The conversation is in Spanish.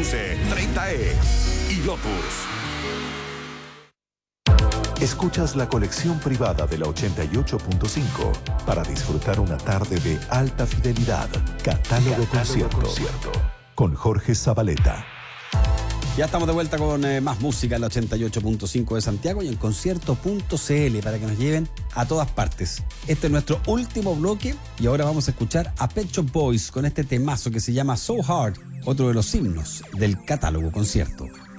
conduce 30E y Lotus. Escuchas la colección privada de la 88.5 para disfrutar una tarde de alta fidelidad. Catálogo concierto con Jorge Zabaleta. Ya estamos de vuelta con más música en la 88.5 de Santiago y en concierto.cl para que nos lleven a todas partes. Este es nuestro último bloque y ahora vamos a escuchar a Pet Shop Boys con este temazo que se llama So Hard, otro de los himnos del catálogo concierto.